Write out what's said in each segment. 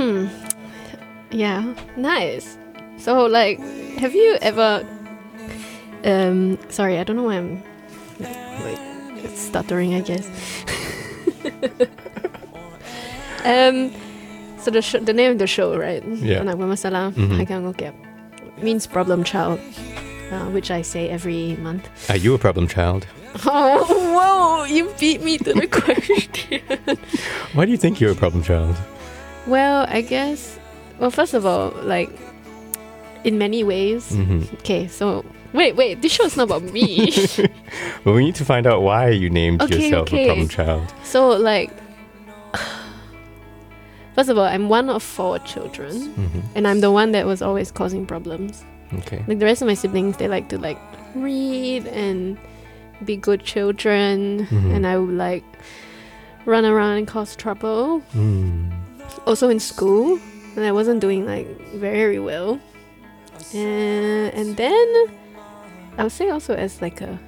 Yeah, nice. So, like, have you ever... sorry, I don't know why I'm stuttering, I guess. So the name of the show, right? Yeah. Anak Bermasalah, Haigang Ngokep, means problem child, which I say every month. Are you a problem child? Oh, whoa! You beat me to the question. Why do you think you're a problem child? Well, I guess... Well, first of all, like, in many ways... Okay, so... Wait, this show is not about me. Well, we need to find out why you named yourself a problem child. So, like... First of all, I'm one of 4 children. And I'm the one that was always causing problems. Okay. Like, the rest of my siblings, they like to, like, read and be good children. And I would, like, run around and cause trouble. Also in school, and I wasn't doing, like, very well. And then I would say also as like a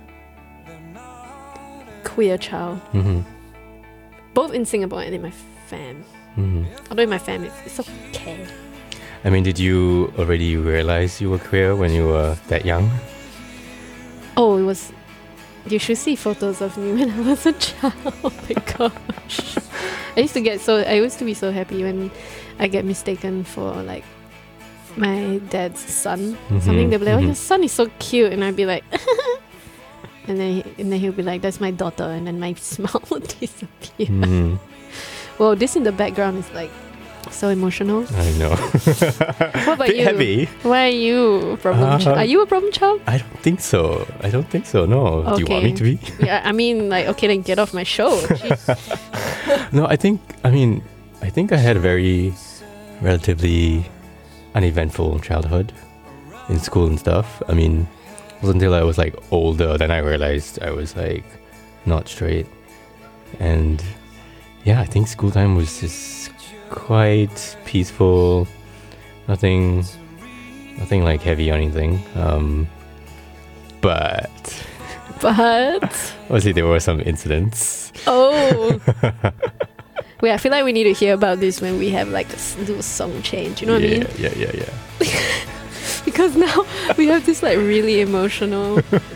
queer child, both in Singapore and in my fam. Although in my fam it's okay. I mean, did you already realize you were queer when you were that young? Oh, it was... You should see photos of me when I was a child. Oh my gosh. I used to be so happy when I get mistaken for like my dad's son. Something. They'll be like, "Oh, your son is so cute," and I'd be like, and then he'll be like, "That's my daughter," and then my smile would disappear. Well, this in the background is like so emotional. I know. What about Bit you? heavy. Why are you a problem child? Are you a problem child? I don't think so. No. Okay. Do you want me to be? Yeah, I mean, like, okay, then get off my show. Jeez. No, I think I had a very relatively uneventful childhood in school and stuff. I mean, it wasn't until I was like older then I realized I was like not straight. And yeah, I think school time was just quite peaceful. Nothing like heavy or anything. But obviously there were some incidents. Oh. Wait, I feel like we need to hear about this when we have like a little song change. You know what I mean? Yeah. Because now we have this like really emotional.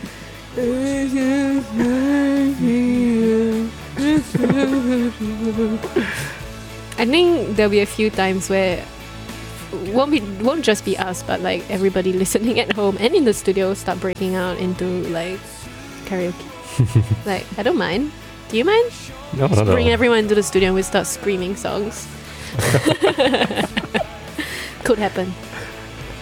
I think there'll be a few times where won't just be us, but like everybody listening at home and in the studio start breaking out into like karaoke. Like, I don't mind. Do you mind? No, Just not bring at all. everyone into the studio and we start screaming songs. Could happen.